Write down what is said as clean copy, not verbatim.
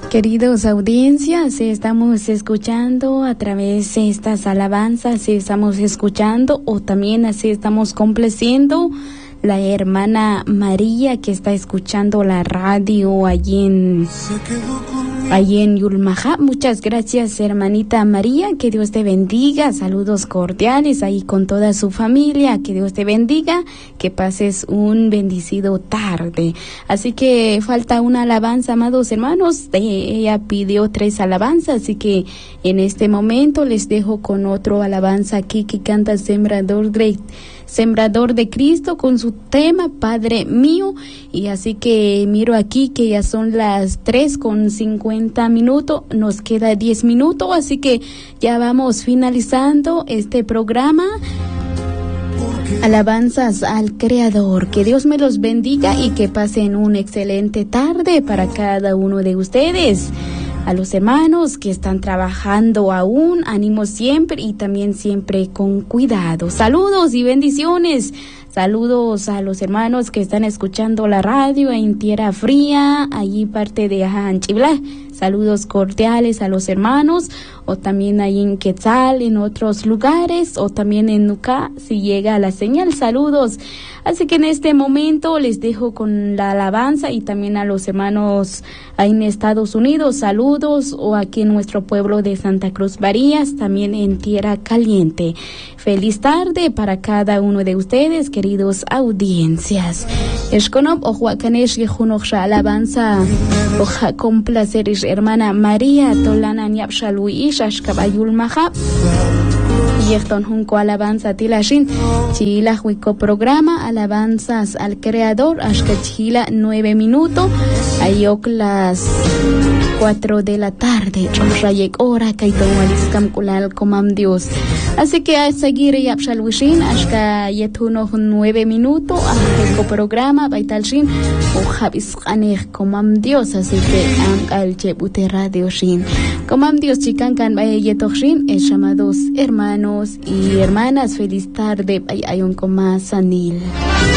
Queridos audiencias, estamos escuchando a través de estas alabanzas, estamos escuchando o también así estamos complaciendo la hermana María que está escuchando la radio allí en Yulmaja. Muchas gracias, hermanita María, que Dios te bendiga, saludos cordiales ahí con toda su familia, que Dios te bendiga, que pases un bendecido tarde. Así que falta una alabanza, amados hermanos, ella pidió 3 alabanzas, así que en este momento les dejo con otro alabanza aquí que canta Sembrador de Cristo con su tema Padre Mío. Y así que miro aquí que ya son las 3:50, nos queda 10 minutos, así que ya vamos finalizando este programa. Alabanzas al Creador. Que Dios me los bendiga y que pasen una excelente tarde para cada uno de ustedes. A los hermanos que están trabajando aún, ánimo siempre y también siempre con cuidado. Saludos y bendiciones. Saludos a los hermanos que están escuchando la radio en Tierra Fría, allí parte de Ajanchibla. Saludos cordiales a los hermanos, o también ahí en Quetzal, en otros lugares, o también en Nuca, si llega la señal. Saludos. Así que en este momento les dejo con la alabanza y también a los hermanos ahí en Estados Unidos. Saludos, o aquí en nuestro pueblo de Santa Cruz Barías, también en Tierra Caliente. Feliz tarde para cada uno de ustedes, queridos audiencias. Esconob o Juacanesh y Junoksha alabanza o con placer hermana María Tolana Nyapshalui Shashkabayul Mahab. Yechton Junco alabanza tilashin Chila Huico programa alabanzas al Creador hasta Chila 9 minutos. Ayok las 4 de la tarde. Rayek hora Kaitomalis Kulal Comam Dios. Así que a seguir Yapshalwishin hasta Yetuno 9 minutos. A programa Baitalshin o Javis Aneg Comam Dios. Así que al Chebute Radio Shin. Comam Dios Chicancan Bayetoshin es llamados hermanos y hermanas. Feliz tarde. Hay un coma sanil.